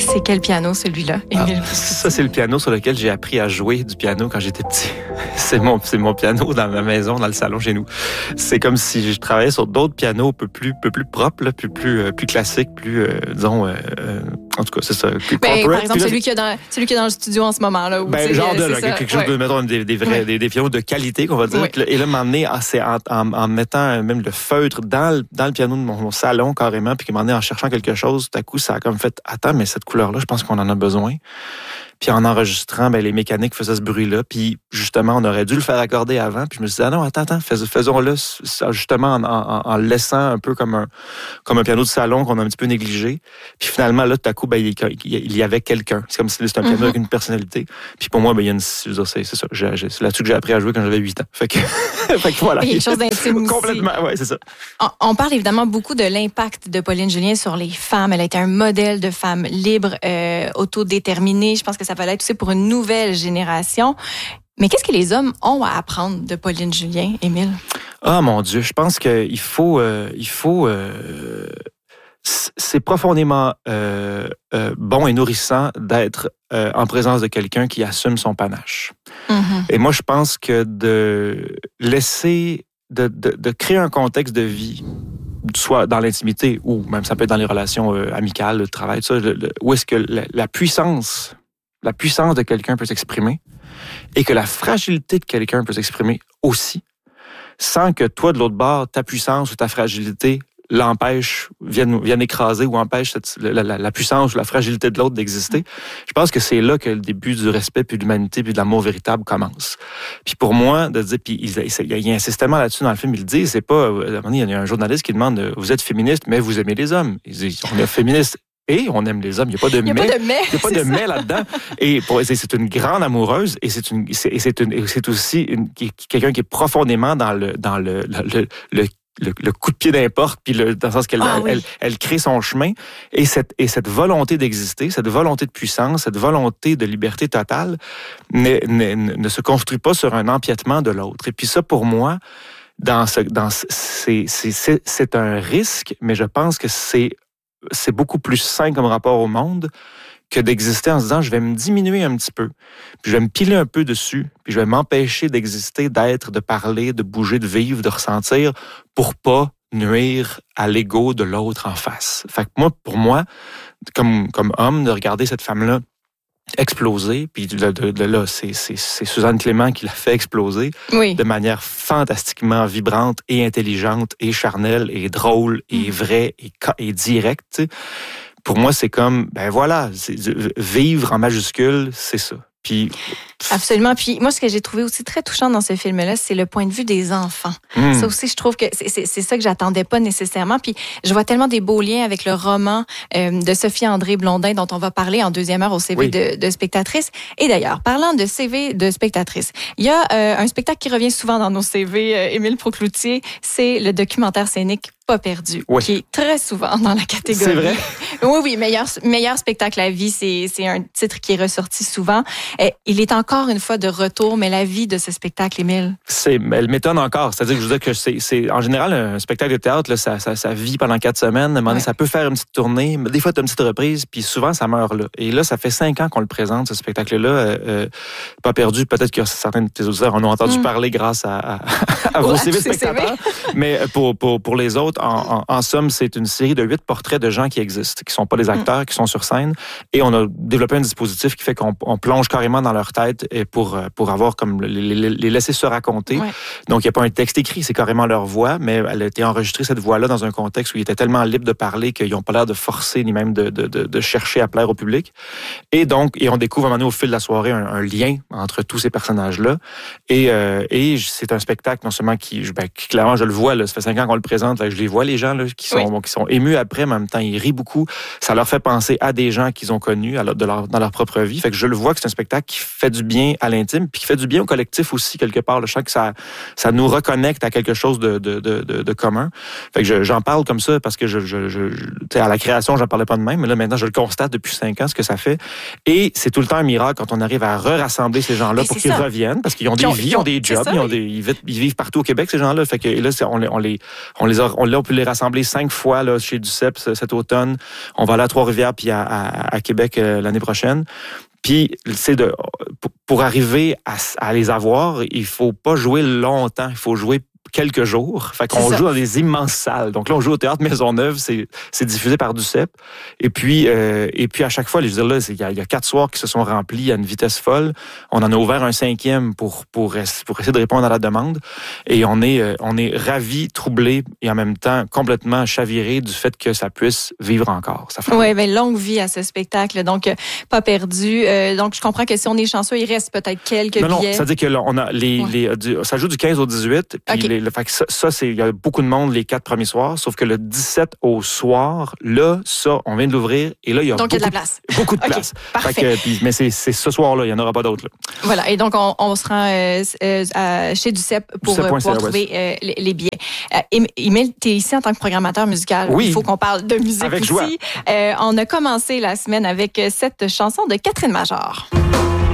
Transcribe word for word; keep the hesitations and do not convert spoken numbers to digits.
C'est quel piano, celui-là, Émile? Ah, ça, c'est le piano sur lequel j'ai appris à jouer du piano quand j'étais petit. C'est mon, c'est mon piano dans ma maison, dans le salon chez nous. C'est comme si je travaillais sur d'autres pianos un peu plus, peu plus propres, là, plus, plus, euh, plus classiques, plus, euh, disons, euh, euh, en tout cas, c'est ça. Ben, par exemple, là, celui qui est dans, celui qui est dans le studio en ce moment, là. Où ben, genre de, là, ça. quelque chose ouais. de, mettons, des, des vrais, ouais. des, des pianos de qualité, qu'on va dire. Ouais. Et là, m'emmener, c'est en, en, en mettant même le feutre dans le, dans le piano de mon, mon salon, carrément, puis m'emmener en cherchant quelque chose, tout à coup, ça a comme fait, attends, mais cette couleur-là, je pense qu'on en a besoin. Puis en enregistrant, ben, les mécaniques faisaient ce bruit-là. Puis justement, on aurait dû le faire accorder avant. Puis je me suis dit, ah non, attends, attends, fais, faisons-le justement en, en, en le laissant un peu comme un, comme un piano de salon qu'on a un petit peu négligé. Puis finalement, là, tout à coup, ben, il, il y avait quelqu'un. C'est comme si c'était un piano mm-hmm. avec une personnalité. Puis pour moi, ben, il y a une, c'est, c'est ça. J'ai, j'ai, c'est là-dessus que j'ai appris à jouer quand j'avais huit ans. Fait que, fait que voilà. Il y a quelque chose d'intime complètement, oui, c'est ça. On, on parle évidemment beaucoup de l'impact de Pauline Julien sur les femmes. Elle a été un modèle de femme libre, euh, autodéterminée. Je pense que ça va l'être aussi pour une nouvelle génération. Mais qu'est-ce que les hommes ont à apprendre de Pauline Julien, Émile? Ah, mon Dieu, je pense qu'il faut... Euh, il faut euh, c'est profondément euh, euh, bon et nourrissant d'être euh, en présence de quelqu'un qui assume son panache. Mm-hmm. Et moi, je pense que de laisser... De, de, de créer un contexte de vie, soit dans l'intimité ou même ça peut être dans les relations euh, amicales, le travail, tout ça, le, le, où est-ce que la, la puissance... la puissance de quelqu'un peut s'exprimer et que la fragilité de quelqu'un peut s'exprimer aussi, sans que toi, de l'autre bord, ta puissance ou ta fragilité l'empêche, vienne, vienne écraser ou empêche cette, la, la, la puissance ou la fragilité de l'autre d'exister. Je pense que c'est là que le début du respect, puis de l'humanité, puis de l'amour véritable commence. Puis pour moi, de dire, puis il, il, il insiste tellement là-dessus dans le film, il le dit, c'est pas, à un moment donné, il y a un journaliste qui demande, vous êtes féministe, mais vous aimez les hommes. Il dit, on est féministe. Et on aime les hommes. Il n'y a pas de mais. Il n'y a pas de mais. Il n'y a pas de mais là-dedans. Et pour, c'est, c'est une grande amoureuse et c'est, une, c'est, c'est, une, c'est aussi une, quelqu'un qui est profondément dans le, dans le, le, le, le, le coup de pied d'importe, puis le, dans le sens qu'elle ah, oui. elle, elle crée son chemin. Et cette, et cette volonté d'exister, cette volonté de puissance, cette volonté de liberté totale ne, ne, ne se construit pas sur un empiètement de l'autre. Et puis ça, pour moi, dans ce, dans ce, c'est, c'est, c'est, c'est un risque, mais je pense que c'est c'est beaucoup plus sain comme rapport au monde que d'exister en se disant, je vais me diminuer un petit peu, puis je vais me piler un peu dessus, puis je vais m'empêcher d'exister, d'être, de parler, de bouger, de vivre, de ressentir, pour pas nuire à l'ego de l'autre en face. Fait que moi, pour moi, comme, comme homme, de regarder cette femme-là exploser, puis de, de, de là, c'est, c'est, c'est Suzanne Clément qui l'a fait exploser oui. de manière fantastiquement vibrante et intelligente et charnelle et drôle et vraie et, et directe. T'sais. Pour moi, c'est comme, ben voilà, c'est, vivre en majuscule, c'est ça. Puis, absolument. Puis moi, ce que j'ai trouvé aussi très touchant dans ce film-là, c'est le point de vue des enfants. Mm. Ça aussi, je trouve que c'est, c'est, c'est ça que j'attendais pas nécessairement. Puis je vois tellement des beaux liens avec le roman euh, de Sophie-André Blondin dont on va parler en deuxième heure au C V oui. de, de spectatrice. Et d'ailleurs, parlant de C V de spectatrice, il y a euh, un spectacle qui revient souvent dans nos C V, euh, Émile Procloutier, c'est le documentaire scénique Pas perdu, oui. qui est très souvent dans la catégorie. C'est vrai? Oui, oui, meilleur, meilleur spectacle à vie, c'est, c'est un titre qui est ressorti souvent. Et il est encore une fois de retour, mais la vie de ce spectacle, Émile? C'est, elle m'étonne encore. C'est-à-dire que je veux dire que c'est, c'est en général, un spectacle de théâtre, là, ça, ça, ça vit pendant quatre semaines. À un moment donné, ouais. ça peut faire une petite tournée, mais des fois, tu as une petite reprise, puis souvent, ça meurt là. Et là, ça fait cinq ans qu'on le présente, ce spectacle-là. Euh, euh, pas perdu, peut-être que certains de tes auditeurs en ont entendu mm. parler grâce à, à, à vos C V spectateurs. Mais pour, pour, pour les autres, en, en, en somme, c'est une série de huit portraits de gens qui existent, qui sont pas des acteurs, mm. qui sont sur scène. Et on a développé un dispositif qui fait qu'on on plonge carrément dans leur tête et pour, pour avoir comme les, les, les laisser se raconter. Ouais. Donc, il n'y a pas un texte écrit, c'est carrément leur voix, mais elle a été enregistrée, cette voix-là, dans un contexte où ils étaient tellement libres de parler qu'ils n'ont pas l'air de forcer ni même de, de, de, de chercher à plaire au public. Et donc, et on découvre à un moment donné, au fil de la soirée un, un lien entre tous ces personnages-là. Et, euh, et c'est un spectacle, non seulement qui, ben, qui clairement, je le vois, là, ça fait cinq ans qu'on le présente, là, je les vois, les gens là, qui, sont, oui. bon, qui sont émus après, mais en même temps, ils rient beaucoup. Ça leur fait penser à des gens qu'ils ont connus à leur, de leur, dans leur propre vie. Fait que je le vois que c'est un spectacle qui fait du bien à l'intime, puis qui fait du bien au collectif aussi, quelque part. Là. Je sens que ça, ça nous reconnecte à quelque chose de, de, de, de, de commun. Fait que je, j'en parle comme ça parce que je, je, je, je à la création, j'en parlais pas de même, mais là, maintenant, je le constate depuis cinq ans, ce que ça fait. Et c'est tout le temps un miracle quand on arrive à re-rassembler ces gens-là mais pour qu'ils ça. reviennent, parce qu'ils ont des ont, vies, ils ont des jobs, ça, ils, ont des, ils, vivent, ils vivent partout au Québec, ces gens-là. Fait que là, c'est, on, on, les, on, les a, on, là, on peut les rassembler cinq fois là, chez Duceppe cet automne. On va aller à Trois-Rivières puis à, à, à Québec euh, l'année prochaine. Puis, c'est de pour arriver à, à les avoir, il faut pas jouer longtemps, il faut jouer quelques jours. Fait qu'on joue dans des immenses salles. Donc là, on joue au Théâtre Maisonneuve, c'est, c'est diffusé par Duceppe. Et puis, euh, et puis à chaque fois, je veux dire, là, il y, a, il y a quatre soirs qui se sont remplis à une vitesse folle. On en a ouvert un cinquième pour, pour, pour essayer de répondre à la demande. Et on est, on est ravis, troublés et en même temps complètement chavirés du fait que ça puisse vivre encore. Oui, bien, longue vie à ce spectacle. Donc, pas perdu. Euh, donc, je comprends que si on est chanceux, il reste peut-être quelques non, billets. Non, ça veut dire que là, on a les, ouais. les, du, ça joue du quinze au dix-huit. Puis okay. les, le, fait que ça, ça c'est, il y a beaucoup de monde les quatre premiers soirs, sauf que le dix-sept au soir, là, ça, on vient de l'ouvrir et là, il y a, donc, beaucoup, il y a de la place. beaucoup de okay, place. Parfait. Fait que, puis, mais c'est, c'est ce soir-là, il n'y en aura pas d'autres. Là. Voilà, et donc, on, on se rend euh, euh, à, chez Duceppe pour euh, pouvoir trouver euh, les, les billets. Euh, Émile, tu es ici en tant que programmateur musical. Oui. Il faut qu'on parle de musique avec aussi. Joie. Euh, on a commencé la semaine avec cette chanson de Catherine Major.